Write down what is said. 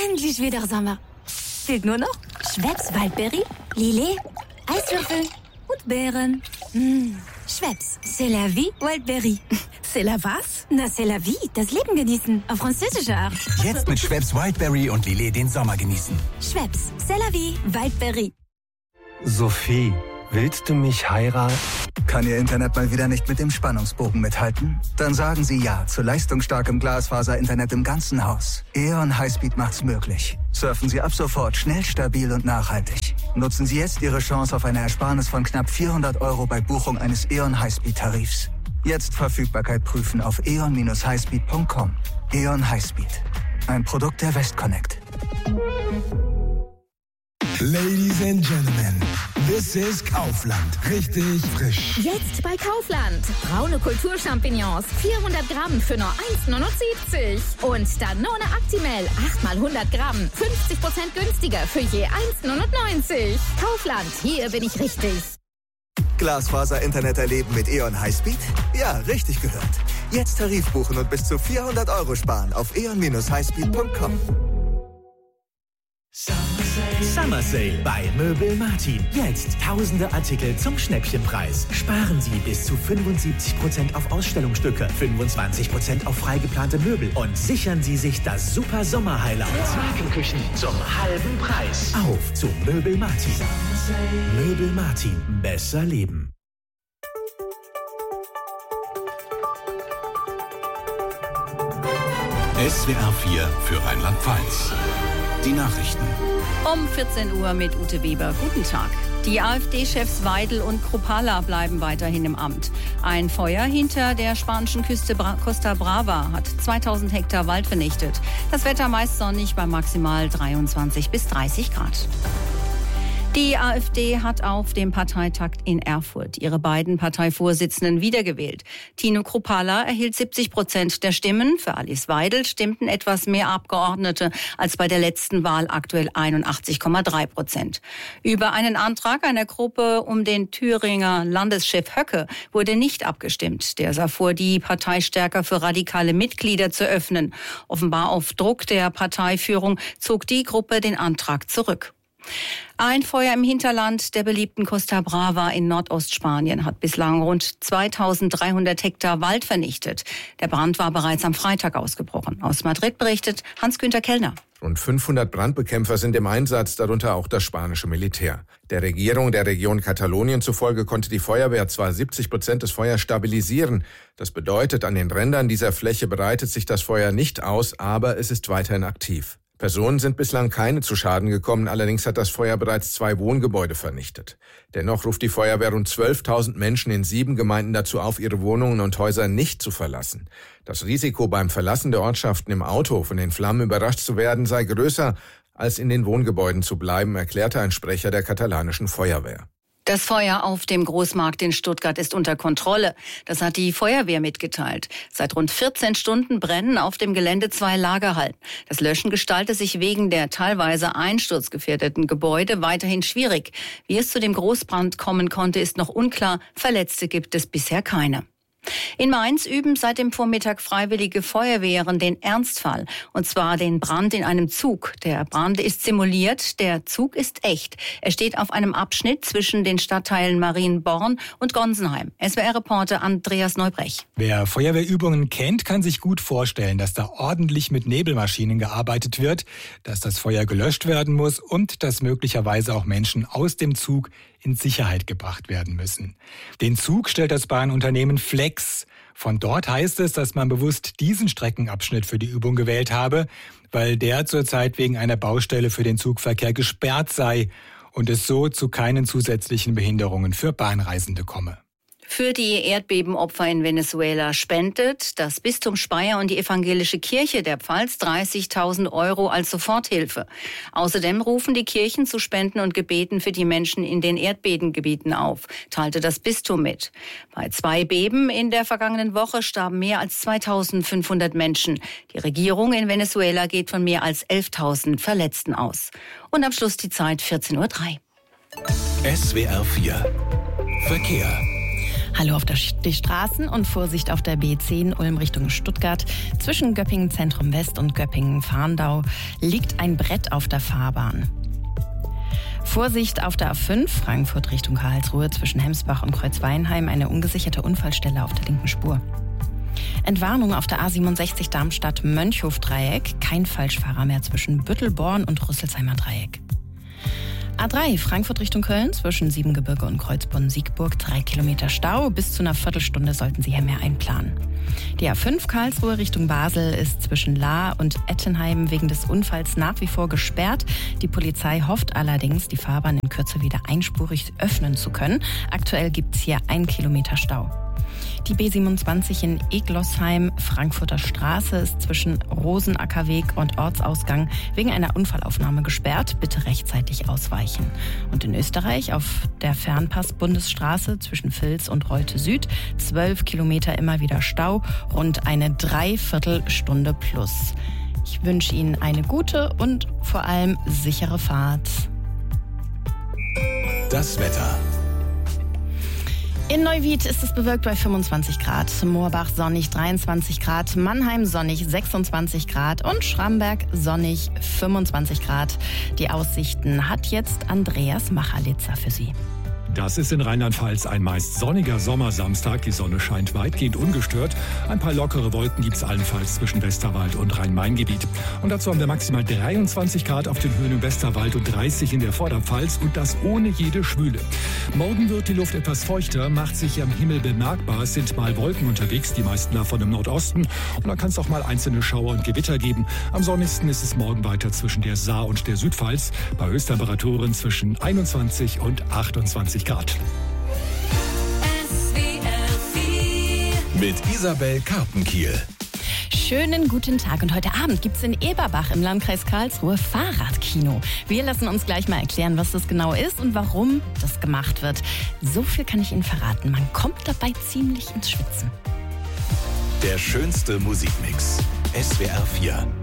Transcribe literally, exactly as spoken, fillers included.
Endlich wieder Sommer. Fehlt nur noch Schweppes Waldbeere, Lillet, Eiswürfel und Beeren. Mmh. Schweppes, c'est la vie Wildberry. C'est la was? Na, c'est la vie, das Leben genießen, auf französische Art. Jetzt mit Schweppes Wildberry und Lillet den Sommer genießen. Schweppes, c'est la vie Wildberry. Sophie, willst du mich heiraten? Kann Ihr Internet mal wieder nicht mit dem Spannungsbogen mithalten? Dann sagen Sie ja zu leistungsstarkem Glasfaser-Internet im ganzen Haus. E O N Highspeed macht's möglich. Surfen Sie ab sofort schnell, stabil und nachhaltig. Nutzen Sie jetzt Ihre Chance auf eine Ersparnis von knapp vierhundert Euro bei Buchung eines E O N Highspeed-Tarifs. Jetzt Verfügbarkeit prüfen auf e o n dash highspeed punkt com. E O N Highspeed. Ein Produkt der Westconnect. Ladies and Gentlemen, this is Kaufland. Richtig frisch. Jetzt bei Kaufland. Braune Kulturchampignons, vierhundert Gramm für nur eins Komma neunundsiebzig. Und Danone Actimel, acht mal hundert Gramm, fünfzig Prozent günstiger für je eins Komma neunundneunzig. Kaufland, hier bin ich richtig. Glasfaser-Internet erleben mit E O N Highspeed? Ja, richtig gehört. Jetzt Tarif buchen und bis zu vierhundert Euro sparen auf e o n dash highspeed punkt com. Summer Sale bei Möbel Martin. Jetzt tausende Artikel zum Schnäppchenpreis. Sparen Sie bis zu fünfundsiebzig Prozent auf Ausstellungsstücke, fünfundzwanzig Prozent auf freigeplante Möbel und sichern Sie sich das super Sommer-Highlight. Markenküchen zum halben Preis. Auf zu Möbel Martin. Möbel Martin. Besser leben. S W R vier für Rheinland-Pfalz. Die Nachrichten. Um vierzehn Uhr mit Ute Weber. Guten Tag. Die AfD-Chefs Weidel und Kruppalla bleiben weiterhin im Amt. Ein Feuer hinter der spanischen Küste Bra- Costa Brava hat zweitausend Hektar Wald vernichtet. Das Wetter meist sonnig bei maximal dreiundzwanzig bis dreißig Grad. Die AfD hat auf dem Parteitag in Erfurt ihre beiden Parteivorsitzenden wiedergewählt. Tino Kruppalla erhielt siebzig Prozent der Stimmen. Für Alice Weidel stimmten etwas mehr Abgeordnete als bei der letzten Wahl, aktuell einundachtzig Komma drei Prozent. Über einen Antrag einer Gruppe um den Thüringer Landeschef Höcke wurde nicht abgestimmt. Der sah vor, die Partei stärker für radikale Mitglieder zu öffnen. Offenbar auf Druck der Parteiführung zog die Gruppe den Antrag zurück. Ein Feuer im Hinterland der beliebten Costa Brava in Nordostspanien hat bislang rund zweitausenddreihundert Hektar Wald vernichtet. Der Brand war bereits am Freitag ausgebrochen. Aus Madrid berichtet Hans-Günther Kellner. Rund fünfhundert Brandbekämpfer sind im Einsatz, darunter auch das spanische Militär. Der Regierung der Region Katalonien zufolge konnte die Feuerwehr zwar siebzig Prozent des Feuers stabilisieren. Das bedeutet, an den Rändern dieser Fläche breitet sich das Feuer nicht aus, aber es ist weiterhin aktiv. Personen sind bislang keine zu Schaden gekommen, allerdings hat das Feuer bereits zwei Wohngebäude vernichtet. Dennoch ruft die Feuerwehr rund zwölftausend Menschen in sieben Gemeinden dazu auf, ihre Wohnungen und Häuser nicht zu verlassen. Das Risiko beim Verlassen der Ortschaften im Auto von den Flammen überrascht zu werden sei größer, als in den Wohngebäuden zu bleiben, erklärte ein Sprecher der katalanischen Feuerwehr. Das Feuer auf dem Großmarkt in Stuttgart ist unter Kontrolle. Das hat die Feuerwehr mitgeteilt. Seit rund vierzehn Stunden brennen auf dem Gelände zwei Lagerhallen. Das Löschen gestaltet sich wegen der teilweise einsturzgefährdeten Gebäude weiterhin schwierig. Wie es zu dem Großbrand kommen konnte, ist noch unklar. Verletzte gibt es bisher keine. In Mainz üben seit dem Vormittag freiwillige Feuerwehren den Ernstfall, und zwar den Brand in einem Zug. Der Brand ist simuliert, der Zug ist echt. Er steht auf einem Abschnitt zwischen den Stadtteilen Marienborn und Gonsenheim. S W R-Reporter Andreas Neubrech. Wer Feuerwehrübungen kennt, kann sich gut vorstellen, dass da ordentlich mit Nebelmaschinen gearbeitet wird, dass das Feuer gelöscht werden muss und dass möglicherweise auch Menschen aus dem Zug in Sicherheit gebracht werden müssen. Den Zug stellt das Bahnunternehmen Flex. Von dort heißt es, dass man bewusst diesen Streckenabschnitt für die Übung gewählt habe, weil der zurzeit wegen einer Baustelle für den Zugverkehr gesperrt sei und es so zu keinen zusätzlichen Behinderungen für Bahnreisende komme. Für die Erdbebenopfer in Venezuela spendet das Bistum Speyer und die Evangelische Kirche der Pfalz dreißigtausend Euro als Soforthilfe. Außerdem rufen die Kirchen zu Spenden und Gebeten für die Menschen in den Erdbebengebieten auf, teilte das Bistum mit. Bei zwei Beben in der vergangenen Woche starben mehr als zweitausendfünfhundert Menschen. Die Regierung in Venezuela geht von mehr als elftausend Verletzten aus. Und am Schluss die Zeit vierzehn Uhr drei. S W R vier Verkehr. Hallo auf der Sch- die Straßen und Vorsicht auf der B zehn Ulm Richtung Stuttgart. Zwischen Göppingen Zentrum West und Göppingen Farndau liegt ein Brett auf der Fahrbahn. Vorsicht auf der A fünf Frankfurt Richtung Karlsruhe zwischen Hemsbach und Kreuzweinheim, eine ungesicherte Unfallstelle auf der linken Spur. Entwarnung auf der A siebenundsechzig Darmstadt-Mönchhof-Dreieck, kein Falschfahrer mehr zwischen Büttelborn und Rüsselsheimer Dreieck. A drei Frankfurt Richtung Köln zwischen Siebengebirge und Kreuzbronn-Siegburg, drei Kilometer Stau. Bis zu einer Viertelstunde sollten Sie hier mehr einplanen. Die A fünf Karlsruhe Richtung Basel ist zwischen Lahr und Ettenheim wegen des Unfalls nach wie vor gesperrt. Die Polizei hofft allerdings, die Fahrbahn in Kürze wieder einspurig öffnen zu können. Aktuell gibt es hier ein Kilometer Stau. Die B siebenundzwanzig in Eglosheim, Frankfurter Straße, ist zwischen Rosenackerweg und Ortsausgang wegen einer Unfallaufnahme gesperrt. Bitte rechtzeitig ausweichen. Und in Österreich auf der Fernpass-Bundesstraße zwischen Vils und Reute Süd, zwölf Kilometer immer wieder Stau, rund eine Dreiviertelstunde plus. Ich wünsche Ihnen eine gute und vor allem sichere Fahrt. Das Wetter. In Neuwied ist es bewölkt bei fünfundzwanzig Grad, Moorbach sonnig dreiundzwanzig Grad, Mannheim sonnig sechsundzwanzig Grad und Schramberg sonnig fünfundzwanzig Grad. Die Aussichten hat jetzt Andreas Machalitzer für Sie. Das ist in Rheinland-Pfalz ein meist sonniger Sommersamstag. Die Sonne scheint weitgehend ungestört. Ein paar lockere Wolken gibt es allenfalls zwischen Westerwald und Rhein-Main-Gebiet. Und dazu haben wir maximal dreiundzwanzig Grad auf den Höhen im Westerwald und dreißig in der Vorderpfalz und das ohne jede Schwüle. Morgen wird die Luft etwas feuchter, macht sich am Himmel bemerkbar. Es sind mal Wolken unterwegs, die meisten davon im Nordosten. Und dann kann es auch mal einzelne Schauer und Gewitter geben. Am sonnigsten ist es morgen weiter zwischen der Saar und der Südpfalz. Bei Höchsttemperaturen zwischen einundzwanzig und achtundzwanzig Grad. Mit Isabel Karpenkiel. Schönen guten Tag und heute Abend gibt es in Eberbach im Landkreis Karlsruhe Fahrradkino. Wir lassen uns gleich mal erklären, was das genau ist und warum das gemacht wird. So viel kann ich Ihnen verraten, man kommt dabei ziemlich ins Schwitzen. Der schönste Musikmix. S W R vier.